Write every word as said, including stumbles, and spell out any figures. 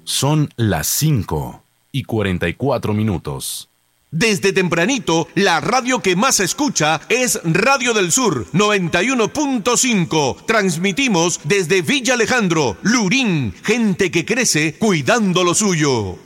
Son las cinco y cuarenta y cuatro minutos. Desde tempranito, la radio que más se escucha es Radio del Sur noventa y uno punto cinco. Transmitimos desde Villa Alejandro, Lurín, gente que crece cuidando lo suyo.